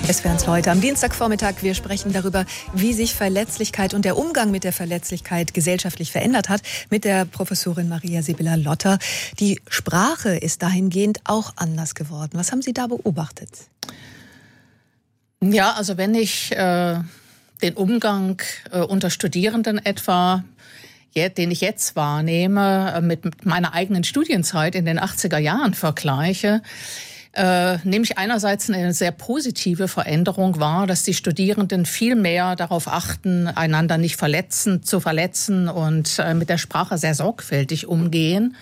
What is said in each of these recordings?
SWR1 heute am Dienstagvormittag. Wir sprechen darüber, wie sich Verletzlichkeit und der Umgang mit der Verletzlichkeit gesellschaftlich verändert hat, mit der Professorin Maria Sibylla Lotter. Die Sprache ist dahingehend auch anders geworden. Was haben Sie da beobachtet? Ja, also wenn ich den Umgang unter Studierenden etwa, den ich jetzt wahrnehme, mit meiner eigenen Studienzeit in den 80er Jahren vergleiche, nehme ich einerseits eine sehr positive Veränderung wahr, dass die Studierenden viel mehr darauf achten, einander nicht zu verletzen und mit der Sprache sehr sorgfältig umgehen.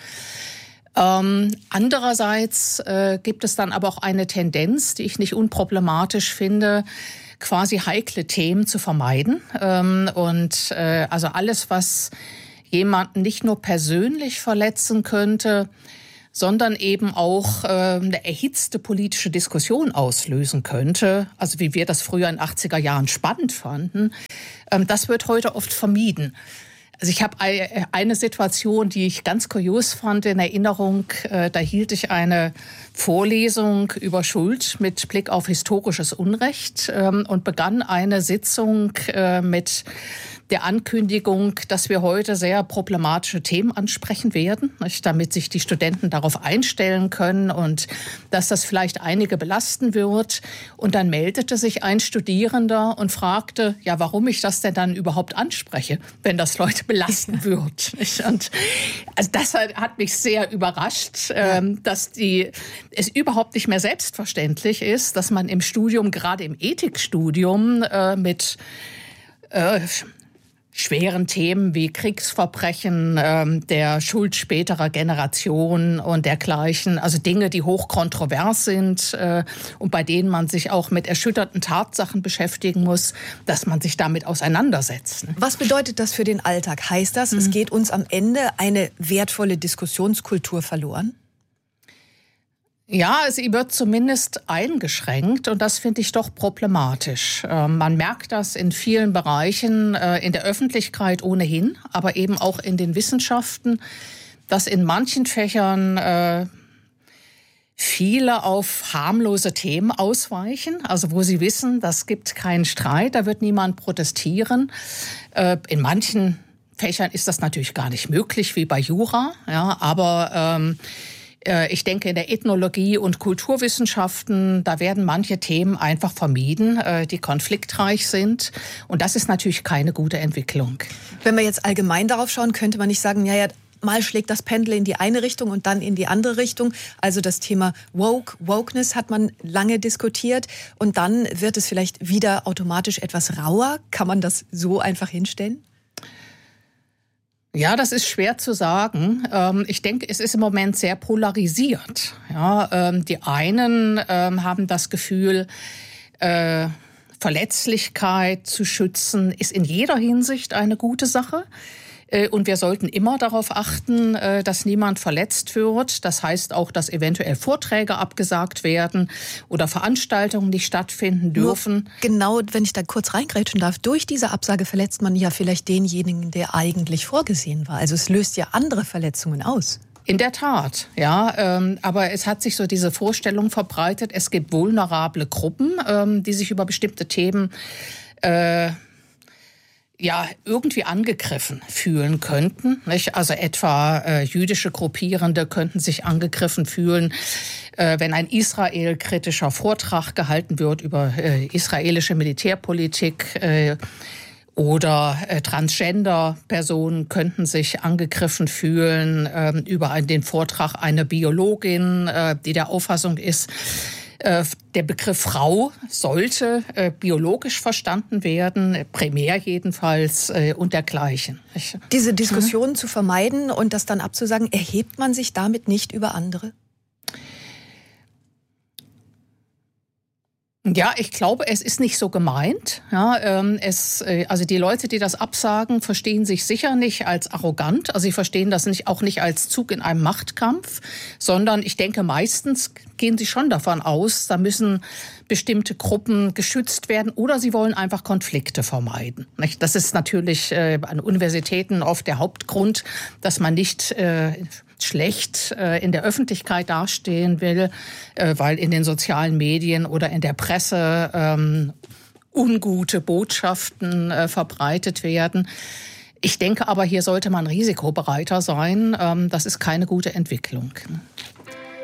Andererseits gibt es dann aber auch eine Tendenz, die ich nicht unproblematisch finde, quasi heikle Themen zu vermeiden. Also alles, was jemanden nicht nur persönlich verletzen könnte, sondern eben auch eine erhitzte politische Diskussion auslösen könnte, also wie wir das früher in den 80er Jahren spannend fanden, das wird heute oft vermieden. Also ich habe eine Situation, die ich ganz kurios fand in Erinnerung. Da hielt ich eine Vorlesung über Schuld mit Blick auf historisches Unrecht und begann eine Sitzung mit der Ankündigung, dass wir heute sehr problematische Themen ansprechen werden, damit sich die Studenten darauf einstellen können und dass das vielleicht einige belasten wird. Und dann meldete sich ein Studierender und fragte, ja, warum ich das denn dann überhaupt anspreche, wenn das Leute belasten wird. Und also das hat mich sehr überrascht, dass es überhaupt nicht mehr selbstverständlich ist, dass man im Studium, gerade im Ethikstudium, mit schweren Themen wie Kriegsverbrechen, der Schuld späterer Generationen und dergleichen, also Dinge, die hochkontrovers sind und bei denen man sich auch mit erschütternden Tatsachen beschäftigen muss, dass man sich damit auseinandersetzt. Was bedeutet das für den Alltag? Heißt das, es geht uns am Ende eine wertvolle Diskussionskultur verloren? Ja, sie wird zumindest eingeschränkt und das finde ich doch problematisch. Man merkt das in vielen Bereichen, in der Öffentlichkeit ohnehin, aber eben auch in den Wissenschaften, dass in manchen Fächern viele auf harmlose Themen ausweichen, also wo sie wissen, das gibt keinen Streit, da wird niemand protestieren. In manchen Fächern ist das natürlich gar nicht möglich, wie bei Jura, ja, aber ich denke, in der Ethnologie und Kulturwissenschaften, da werden manche Themen einfach vermieden, die konfliktreich sind. Und das ist natürlich keine gute Entwicklung. Wenn wir jetzt allgemein darauf schauen, könnte man nicht sagen, ja, mal schlägt das Pendel in die eine Richtung und dann in die andere Richtung. Also das Thema Wokeness hat man lange diskutiert. Und dann wird es vielleicht wieder automatisch etwas rauer. Kann man das so einfach hinstellen? Ja, das ist schwer zu sagen. Ich denke, es ist im Moment sehr polarisiert. Ja, die einen haben das Gefühl, Verletzlichkeit zu schützen ist in jeder Hinsicht eine gute Sache. Und wir sollten immer darauf achten, dass niemand verletzt wird. Das heißt auch, dass eventuell Vorträge abgesagt werden oder Veranstaltungen nicht stattfinden dürfen. Nur genau, wenn ich da kurz reingrätschen darf, durch diese Absage verletzt man ja vielleicht denjenigen, der eigentlich vorgesehen war. Also es löst ja andere Verletzungen aus. In der Tat, ja. Aber es hat sich so diese Vorstellung verbreitet, es gibt vulnerable Gruppen, die sich über bestimmte Themen irgendwie angegriffen fühlen könnten, nicht? Also etwa jüdische Gruppierende könnten sich angegriffen fühlen, wenn ein israelkritischer Vortrag gehalten wird über israelische Militärpolitik oder Transgender-Personen könnten sich angegriffen fühlen über den Vortrag einer Biologin, die der Auffassung ist, der Begriff Frau sollte biologisch verstanden werden, primär jedenfalls und dergleichen. Diese Diskussion zu vermeiden und das dann abzusagen, erhebt man sich damit nicht über andere? Ja, ich glaube, es ist nicht so gemeint. Ja, also die Leute, die das absagen, verstehen sich sicher nicht als arrogant. Also sie verstehen das auch nicht als Zug in einem Machtkampf, sondern ich denke, meistens gehen sie schon davon aus, da müssen bestimmte Gruppen geschützt werden oder sie wollen einfach Konflikte vermeiden. Das ist natürlich an Universitäten oft der Hauptgrund, dass man nicht schlecht in der Öffentlichkeit dastehen will, weil in den sozialen Medien oder in der Presse ungute Botschaften verbreitet werden. Ich denke aber, hier sollte man risikobereiter sein. Das ist keine gute Entwicklung.